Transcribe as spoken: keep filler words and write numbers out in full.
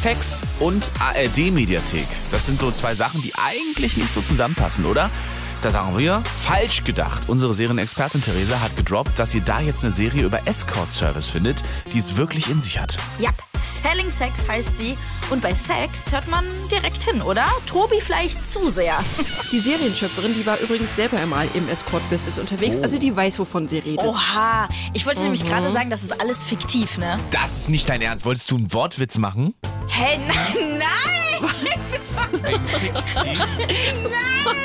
Sex und A R D-Mediathek. Das sind so zwei Sachen, die eigentlich nicht so zusammenpassen, oder? Da sagen wir, falsch gedacht. Unsere Serienexpertin Theresa hat gedroppt, dass ihr da jetzt eine Serie über Escort-Service findet, die es wirklich in sich hat. Ja, Selling Sex heißt sie. Und bei Sex hört man direkt hin, oder? Tobi vielleicht zu sehr. Die Serienschöpferin, die war übrigens selber einmal im Escort-Business unterwegs, Oh. also die weiß, wovon sie redet. Oha, ich wollte nämlich gerade sagen, das ist alles fiktiv, ne? Das ist nicht dein Ernst. Wolltest du einen Wortwitz machen? Hä, hey, nein, nein! Wegen fiktiv? Nein!